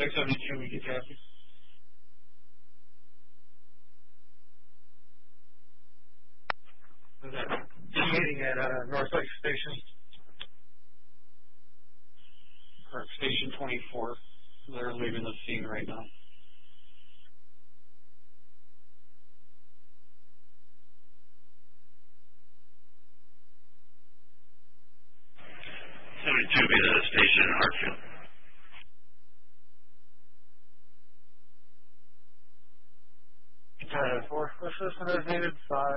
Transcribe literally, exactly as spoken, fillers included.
six seventy-two, we get traffic. Is that meeting at uh, North Lake Station? Or Station twenty-four. They're leaving the scene right now. seventy-two be the station in Hartfield. Uh, four, what's this one is needed? Five.